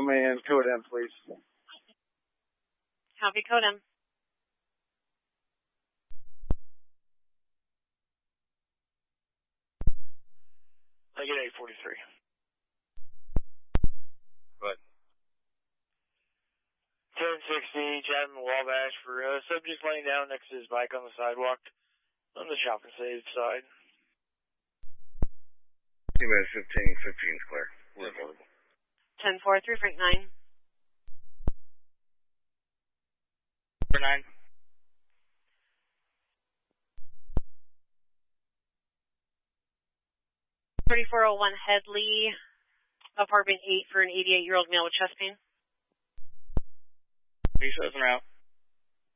and code M, please. Copy, code M. I get 843. What? 1060, Chad and Wabash for subject laying down next to his bike on the sidewalk on the shopping side. Minutes 15 is clear. We're available. 10-4, 3 Frank 9. For 9. 3401 Headley, apartment 8 for an 88-year-old male with chest pain. He says now.